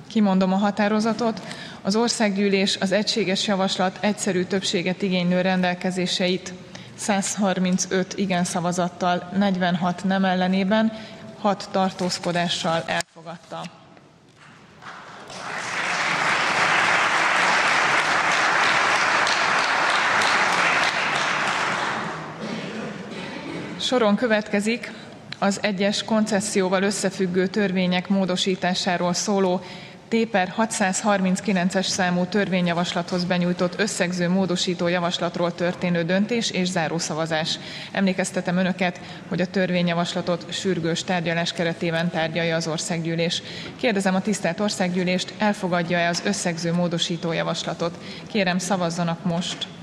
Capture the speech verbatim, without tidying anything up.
Kimondom a határozatot. Az országgyűlés az egységes javaslat egyszerű többséget igénylő rendelkezéseit száz harmincöt igen szavazattal, negyvenhat nem ellenében, hat tartózkodással elfogadta. Soron következik az egyes koncesszióval összefüggő törvények módosításáról szóló T per hatszázharminckilences számú törvényjavaslathoz benyújtott összegző módosító javaslatról történő döntés és zárószavazás. Emlékeztetem Önöket, hogy a törvényjavaslatot sürgős tárgyalás keretében tárgyalja az országgyűlés. Kérdezem a tisztelt országgyűlést, elfogadja-e az összegző módosító javaslatot? Kérem, szavazzanak most!